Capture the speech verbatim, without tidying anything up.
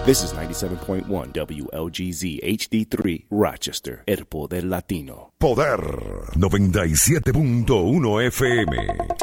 This is ninety-seven point one W L G Z H D three, Rochester, El Poder Latino. Poder noventa y siete punto uno F M.